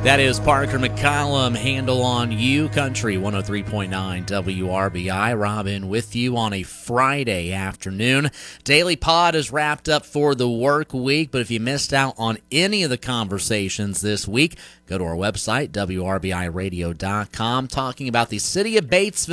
That is Parker McCollum, Handle on You, Country 103.9 WRBI. Robin with you on a Friday afternoon. Daily Pod is wrapped up for the work week, but if you missed out on any of the conversations this week, go to our website, WRBIRadio.com, talking about the city of Batesville